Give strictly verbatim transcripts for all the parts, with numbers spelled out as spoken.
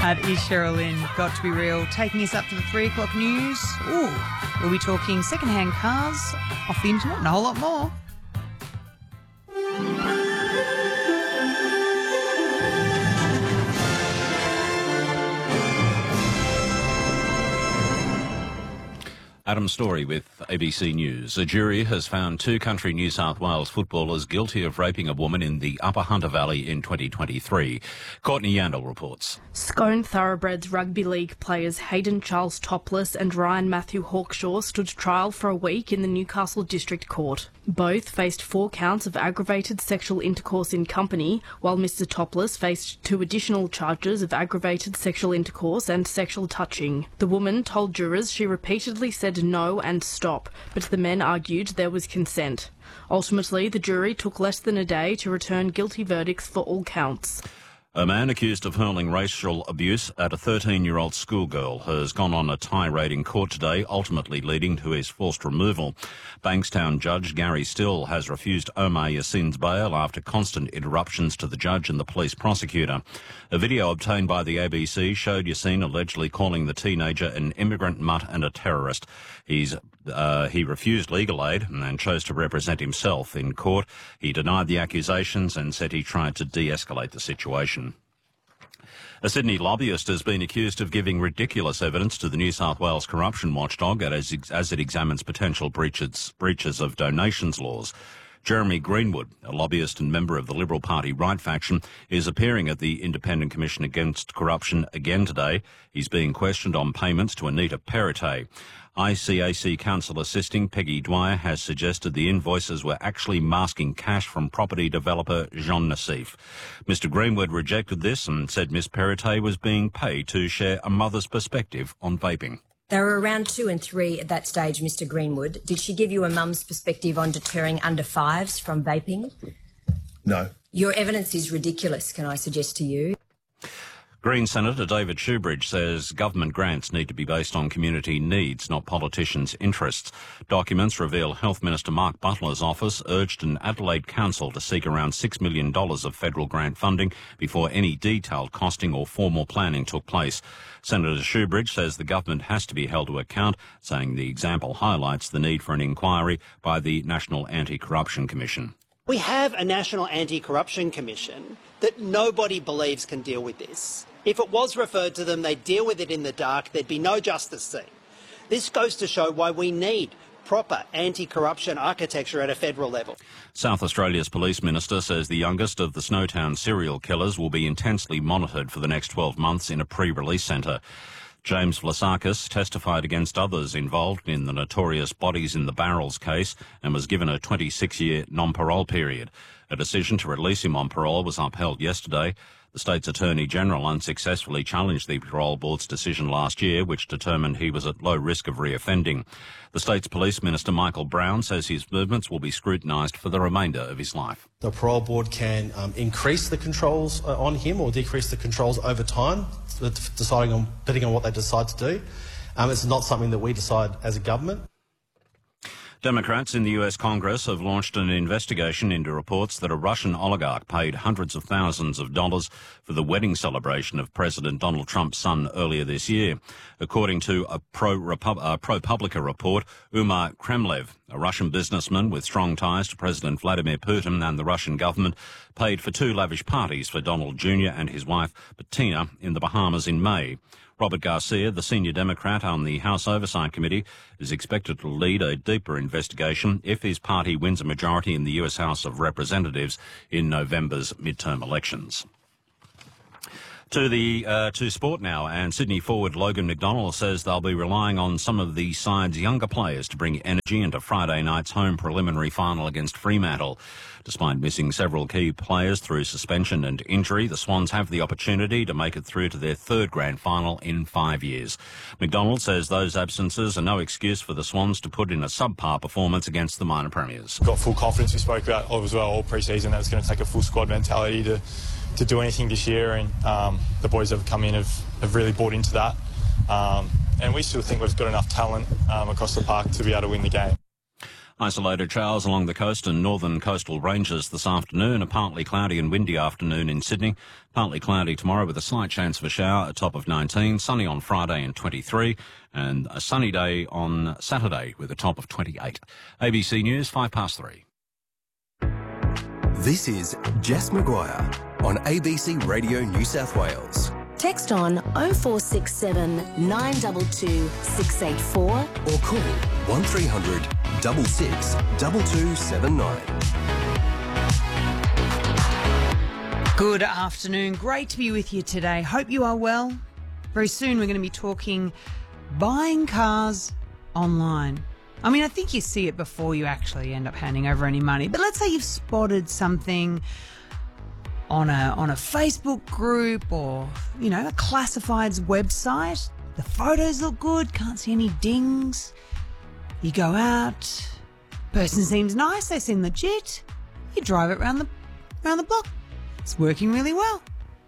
That is Sherilyn, Got to Be Real, taking us up to the three o'clock news. Ooh, we'll be talking second-hand cars off the internet and a whole lot more. Adam Story with A B C News. A jury has found two country New South Wales footballers guilty of raping a woman in the Upper Hunter Valley in twenty twenty-three. Courtney Yandel reports. Scone Thoroughbreds Rugby League players Hayden Charles Topless and Ryan Matthew Hawkshaw stood trial for a week in the Newcastle District Court. Both faced four counts of aggravated sexual intercourse in company, while Mister Topless faced two additional charges of aggravated sexual intercourse and sexual touching. The woman told jurors she repeatedly said no and stop, but the men argued there was consent. Ultimately, the jury took less than a day to return guilty verdicts for all counts. A man accused of hurling racial abuse at a thirteen-year-old schoolgirl has gone on a tirade in court today, ultimately leading to his forced removal. Bankstown Judge Gary Still has refused Omar Yassin's bail after constant interruptions to the judge and the police prosecutor. A video obtained by the A B C showed Yassin allegedly calling the teenager an immigrant mutt and a terrorist. He's Uh, he refused legal aid and chose to represent himself in court. He denied the accusations and said he tried to de-escalate the situation. A Sydney lobbyist has been accused of giving ridiculous evidence to the New South Wales corruption watchdog as, as it examines potential breaches, breaches of donations laws. Jeremy Greenwood, a lobbyist and member of the Liberal Party right faction, is appearing at the Independent Commission Against Corruption again today. He's being questioned on payments to Anita Perrottet. I C A C counsel assisting Peggy Dwyer has suggested the invoices were actually masking cash from property developer Jean Nassif. Mister Greenwood rejected this and said Miss Perrottet was being paid to share a mother's perspective on vaping. They were around two and three at that stage, Mister Greenwood. Did she give you a mum's perspective on deterring under fives from vaping? No. Your evidence is ridiculous, can I suggest to you? Green Senator David Shoebridge says government grants need to be based on community needs, not politicians' interests. Documents reveal Health Minister Mark Butler's office urged an Adelaide council to seek around six million dollars of federal grant funding before any detailed costing or formal planning took place. Senator Shoebridge says the government has to be held to account, saying the example highlights the need for an inquiry by the National Anti-Corruption Commission. We have a National Anti-Corruption Commission that nobody believes can deal with this. If it was referred to them, they'd deal with it in the dark. There'd be no justice seen. This goes to show why we need proper anti-corruption architecture at a federal level. South Australia's police minister says the youngest of the Snowtown serial killers will be intensely monitored for the next twelve months in a pre-release centre. James Vlasakis testified against others involved in the notorious Bodies in the Barrels case and was given a twenty-six year non-parole period. A decision to release him on parole was upheld yesterday. The state's Attorney-General unsuccessfully challenged the parole board's decision last year, which determined he was at low risk of reoffending. The state's Police Minister Michael Brown says his movements will be scrutinised for the remainder of his life. The parole board can um, increase the controls uh, on him or decrease the controls over time, deciding on, depending on what they decide to do. Um, it's not something that we decide as a government. Democrats in the U S Congress have launched an investigation into reports that a Russian oligarch paid hundreds of thousands of dollars for the wedding celebration of President Donald Trump's son earlier this year. According to a ProPublica report, Umar Kremlev, a Russian businessman with strong ties to President Vladimir Putin and the Russian government, paid for two lavish parties for Donald Junior and his wife Bettina in the Bahamas in May. Robert Garcia, the senior Democrat on the House Oversight Committee, is expected to lead a deeper investigation if his party wins a majority in the U S House of Representatives in November's midterm elections. To the uh, to sport now, and Sydney forward Logan McDonald says they'll be relying on some of the side's younger players to bring energy into Friday night's home preliminary final against Fremantle. Despite missing several key players through suspension and injury, the Swans have the opportunity to make it through to their third grand final in five years. McDonald says those absences are no excuse for the Swans to put in a subpar performance against the minor premiers. Got full confidence. We spoke about as well all pre-season that it's going to take a full squad mentality to to do anything this year, and um, the boys that have come in have, have really bought into that. Um, and we still think we've got enough talent um, across the park to be able to win the game. Isolated showers along the coast and northern coastal ranges this afternoon. A partly cloudy and windy afternoon in Sydney. Partly cloudy tomorrow with a slight chance of a shower, a top of nineteen. Sunny on Friday and twenty-three. And a sunny day on Saturday with a top of twenty-eight. A B C News, five past three. This is Jess Maguire on A B C Radio New South Wales. Text on oh four six seven, nine two two, six eight four or call one three hundred, six six, two two seven nine. Good afternoon. Great to be with you today. Hope you are well. Very soon we're going to be talking buying cars online. I mean, I think you see it before you actually end up handing over any money. But let's say you've spotted something on a on a Facebook group or, you know, a classifieds website. The photos look good, can't see any dings. You go out, person seems nice, they seem legit. You drive it around the around the block. It's working really well.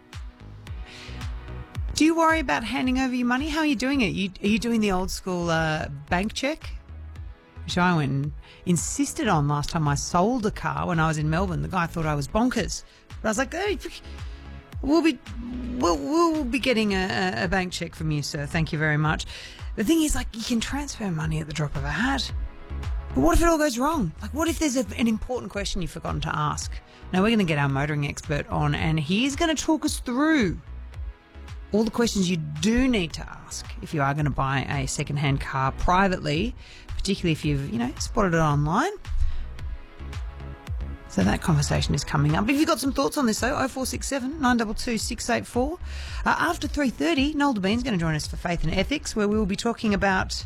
Do you worry about handing over your money? How are you doing it? You, are you doing the old school uh, bank check? Which I went and insisted on last time I sold a car when I was in Melbourne. The guy thought I was bonkers. But I was like, hey, we'll be we'll, we'll be getting a, a bank check from you, sir. Thank you very much. The thing is, like, you can transfer money at the drop of a hat. But what if it all goes wrong? Like, what if there's a, an important question you've forgotten to ask? Now, we're going to get our motoring expert on, and he's going to talk us through all the questions you do need to ask if you are going to buy a second-hand car privately, particularly if you've, you know, spotted it online. So that conversation is coming up. If you've got some thoughts on this, though, oh four six seven, nine two two, six eight four. Uh, after three thirty, Noel Debean's going to join us for Faith and Ethics, where we will be talking about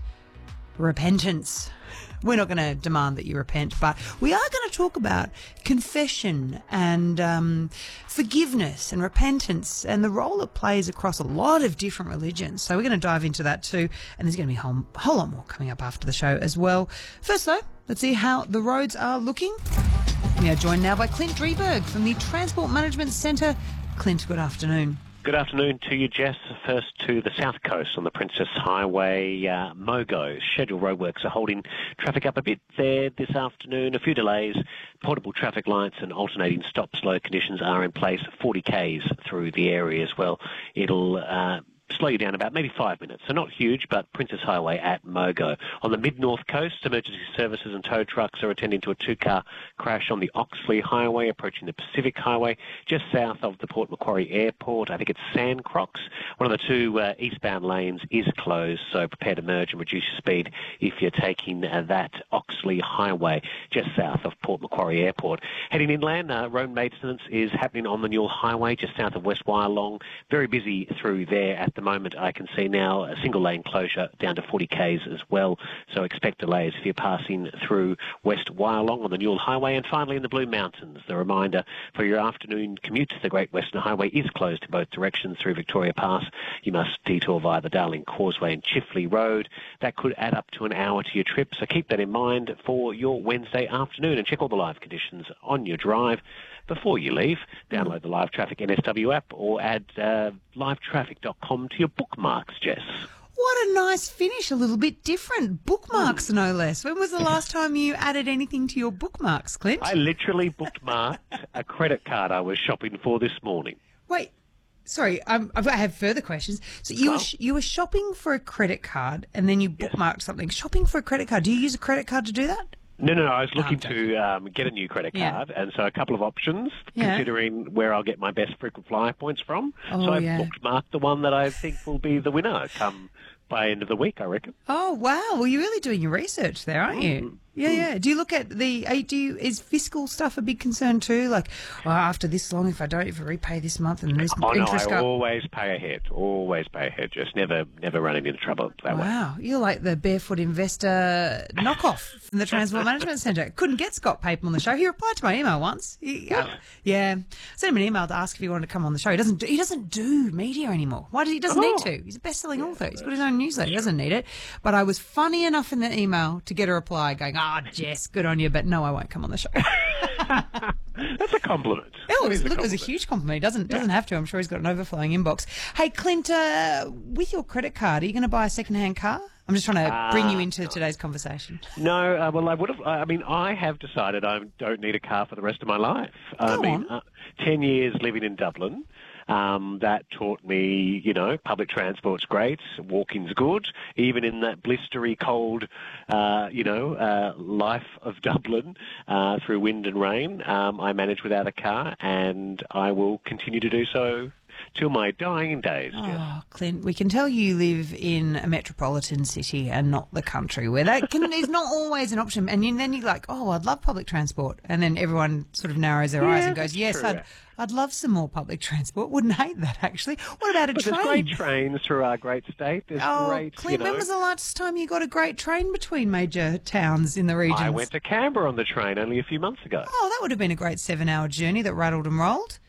repentance. We're not going to demand that you repent, but we are going to talk about confession and um, forgiveness and repentance and the role it plays across a lot of different religions. So we're going to dive into that too, and there's going to be a whole, whole lot more coming up after the show as well. First, though, let's see how the roads are looking. We are joined now by Clint Drieberg from the Transport Management Centre. Clint, good afternoon. Good afternoon to you, Jess. First to the south coast on the Princess Highway, uh, Mogo. Scheduled roadworks are holding traffic up a bit there this afternoon. A few delays. Portable traffic lights and alternating stop-slow conditions are in place. forty kays through the area as well. It'll Uh, slow you down about maybe five minutes. So not huge, but Princess Highway at Mogo. On the mid-north coast, emergency services and tow trucks are attending to a two-car crash on the Oxley Highway, approaching the Pacific Highway, just south of the Port Macquarie Airport. I think it's Sandcrocs. One of the two uh, eastbound lanes is closed, so prepare to merge and reduce your speed if you're taking uh, that Oxley Highway, just south of Port Macquarie Airport. Heading inland, uh, road maintenance is happening on the Newell Highway, just south of West Wyalong. Very busy through there at the moment. I can see now a single lane closure down to forty kays as well, so expect delays if you're passing through West Wyalong on the Newell Highway. And finally in the Blue Mountains, the reminder for your afternoon commute, the Great Western Highway is closed in both directions through Victoria Pass. You must detour via the Darling Causeway and Chifley Road. That could add up to an hour to your trip, so keep that in mind for your Wednesday afternoon, and check all the live conditions on your drive before you leave. Download the Live Traffic N S W app or add uh, live traffic dot com to your bookmarks, Jess. What a nice finish, a little bit different. Bookmarks, no less. When was the last time you added anything to your bookmarks, Clint? I literally bookmarked a credit card I was shopping for this morning. Wait, sorry, um, I have further questions. So you, well, were, sh- you were shopping for a credit card and then you bookmarked yes. something. Shopping for a credit card, do you use a credit card to do that? No, no, no. I was looking oh, to um, get a new credit card, yeah. and so a couple of options, yeah. considering where I'll get my best frequent flyer points from. Oh, so I've yeah. bookmarked the one that I think will be the winner come by end of the week, I reckon. Oh, wow. Well, you're really doing your research there, aren't you? Mm. Yeah, yeah. Do you look at the, do you, is fiscal stuff a big concern too? Like, well, after this long, if I don't, if I repay this month and this oh, interest... no, I go... always pay ahead, always pay ahead, just never never running into trouble that wow. way. Wow, you're like the barefoot investor knockoff from the Transport Management Centre. Couldn't get Scott Pape on the show. He replied to my email once. He, uh, yeah, sent him an email to ask if he wanted to come on the show. He doesn't do, he doesn't do media anymore. Why does he doesn't oh. need to? He's a best-selling author. He's got his own newsletter. He doesn't need it. But I was funny enough in the email to get a reply going, ah, oh, Jess, good on you, but no, I won't come on the show. That's a compliment. Oh, it was, look, it was a huge compliment. He doesn't, doesn't yeah. have to. I'm sure he's got an overflowing inbox. Hey, Clint, uh, with your credit card, are you going to buy a second-hand car I'm just trying to bring you Uh, into today's conversation. No, uh, well, I would have. I mean, I have decided I don't need a car for the rest of my life. I Go mean, on. uh, ten years living in Dublin. Um, that taught me, you know, public transport's great, walking's good, even in that blistery cold, uh, you know, uh, life of Dublin uh, through wind and rain. Um, I manage without a car, and I will continue to do so till my dying days. Jess. Oh, Clint, we can tell you live in a metropolitan city and not the country, where that can, is not always an option. And you, then you're like, oh, I'd love public transport. And then everyone sort of narrows their eyes Yeah, and goes, that's yes, true. I'd, I'd love some more public transport. Wouldn't hate that, actually. What about a But train? there's great trains through our great state. There's Oh, great, Clint, you know. when was the last time you got a great train between major towns in the regions? I went to Canberra on the train only a few months ago. Oh, that would have been a great seven-hour journey that rattled and rolled.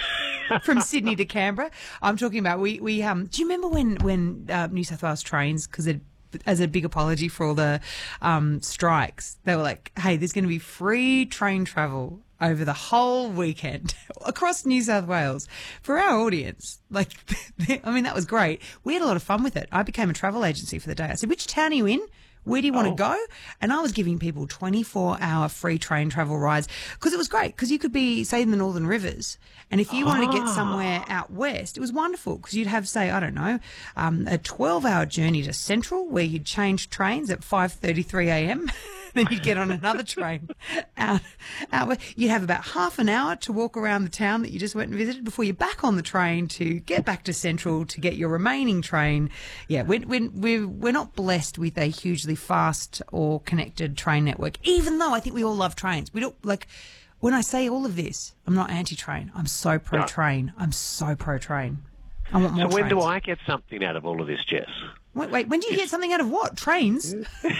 From Sydney to Canberra. I'm talking about, we, we um. do you remember when, when uh, New South Wales Trains, because as a big apology for all the um, strikes, they were like, hey, there's going to be free train travel over the whole weekend across New South Wales for our audience. Like, I mean, that was great. We had a lot of fun with it. I became a travel agency for the day. I said, which town are you in? Where do you want Oh. to go? And I was giving people twenty-four hour free train travel rides because it was great, because you could be, say, in the Northern Rivers, and if you wanted to get somewhere out west, it was wonderful because you'd have, say, I don't know, um, a twelve hour journey to Central where you'd change trains at five thirty-three a m Then you'd get on another train out, out west. You'd have about half an hour to walk around the town that you just went and visited before you're back on the train to get back to Central to get your remaining train. Yeah, we're, we're, we're, we're not blessed with a hugely fast or connected train network, even though I think we all love trains. We don't, like, when I say all of this, I'm not anti-train. I'm so pro-train. I'm so pro-train. I want more So when trains. do I get something out of all of this, Jess? Wait, wait, when do you get something out of what? Trains?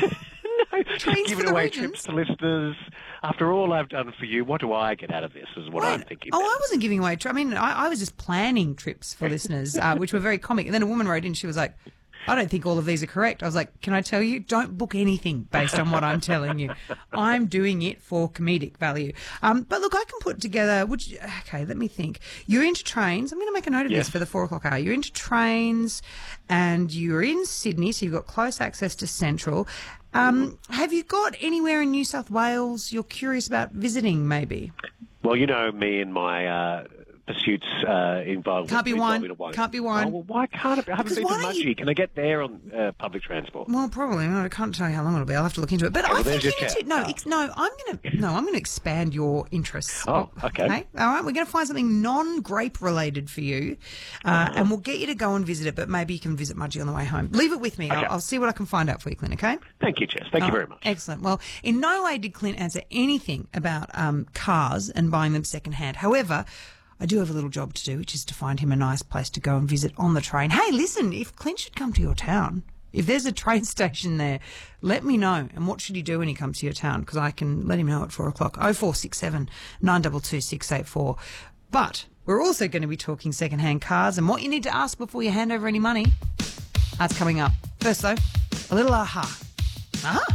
No, Trains just for giving the away regions? trips to listeners. After all I've done for you, what do I get out of this is what Right. I'm thinking. Oh, about. I wasn't giving away. Tri- I mean, I, I was just planning trips for listeners, uh, which were very comic. And then a woman wrote in. She was like, "I don't think all of these are correct." I was like, "Can I tell you? Don't book anything based on what I'm telling you. I'm doing it for comedic value." Um, but look, I can put together. Would you, okay, let me think. You're into trains. I'm going to make a note of Yes. this for the four o'clock hour. You're into trains, and you're in Sydney, so you've got close access to Central. Um, have you got anywhere in New South Wales you're curious about visiting? Maybe. Well, you know me and my uh, pursuits uh, involved. Can't be involved wine. in wine. Can't be wine. Oh, well, why can't it? I haven't Because been why to don't you- Mudgee. Can I get there on uh, public transport? Well, probably. I can't tell you how long it'll be. I'll have to look into it. But Okay, I well, think there's you your need to. chat. No, ex- no. I'm gonna. No, I'm gonna expand your interests. Oh, okay. All right. We're gonna find something non-grape related for you, uh, and we'll get you to go and visit it. But maybe you can visit Mudgee on the way home. Leave it with me. Okay. I'll, I'll see what I can find out for you, Clint. Okay. Thank you, Jess. Thank you Oh, very much. Excellent. Well, in no way did Clint answer anything about um, cars and buying them secondhand. However, I do have a little job to do, which is to find him a nice place to go and visit on the train. Hey, listen, if Clint should come to your town, if there's a train station there, let me know. And what should he do when he comes to your town? Because I can let him know at four o'clock. oh four six seven, nine two two, six eight four. But we're also going to be talking secondhand cars and what you need to ask before you hand over any money. That's coming up. First, though, a little aha. Aha.